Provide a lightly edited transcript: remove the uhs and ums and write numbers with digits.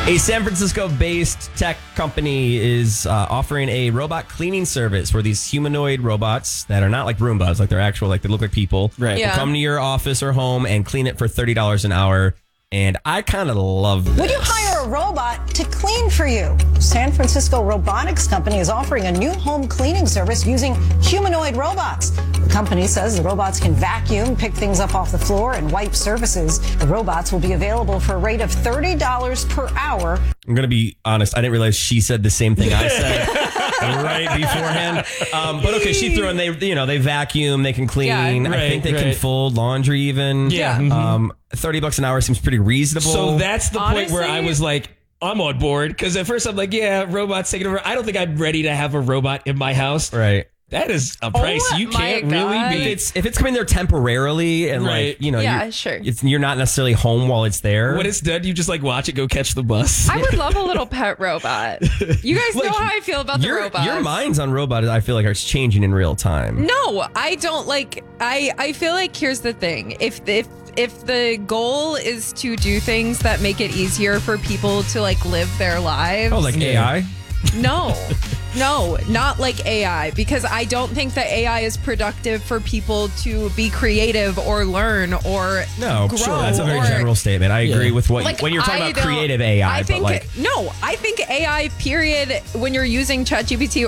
A San Francisco-based tech company is offering a robot cleaning service where these humanoid robots that are not like Roombas, like they're actual, like they look like people, Right. will come to your office or home and clean it for $30 an hour. And I kind of love this. Would you hire a robot to clean for you? San Francisco robotics company is offering a new home cleaning service using humanoid robots. The company says the robots can vacuum, pick things up off the floor, and wipe surfaces. The robots will be available for a rate of $30 per hour. I'm going to be honest. I didn't realize she said the same thing I said right beforehand. But okay, she threw in, they vacuum, they can clean. Yeah, I think they can fold laundry even. Yeah. $30 an hour seems pretty reasonable. So that's the point where Honestly- I was like, I'm on board. Because at first I'm like, yeah, robots taking over. I don't think I'm ready to have a robot in my house. right. That is a price you my can't really God. beat. If it's coming there temporarily and Right. Yeah, sure. you're not necessarily home while it's there. When it's done, you just like watch it go catch the bus. I would love a little pet robot. You guys know how I feel about the robots. Your minds on robots, I feel like, are changing in real time. No, I don't like. I feel like here's the thing. If the goal is to do things that make it easier for people to like live their lives. Oh, like AI? No, not like AI, because I don't think that AI is productive for people to be creative or learn or No, grow. sure. That's a very or- general statement. I agree with what Like, when you're talking I about don't- creative AI. I think but like, I think AI period when you're using ChatGPT